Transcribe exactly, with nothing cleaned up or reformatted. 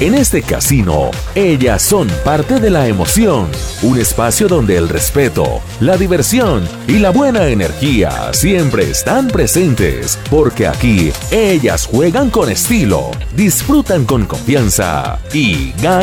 En este casino, ellas son parte de la emoción, un espacio donde el respeto, la diversión y la buena energía siempre están presentes, porque aquí ellas juegan con estilo, disfrutan con confianza y ganan.